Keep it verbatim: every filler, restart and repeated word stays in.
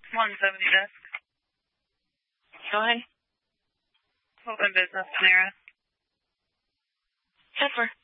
one seventy desk. Go ahead. Open business, Panera. Pepper.